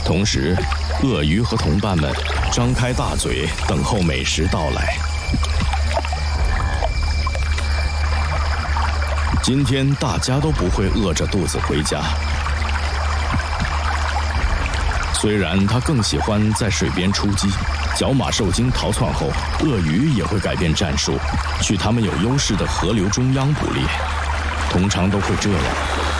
同时，鳄鱼和同伴们张开大嘴，等候美食到来。今天大家都不会饿着肚子回家。虽然他更喜欢在水边出击，角马受惊逃窜后，鳄鱼也会改变战术，去他们有优势的河流中央捕猎。通常都会这样。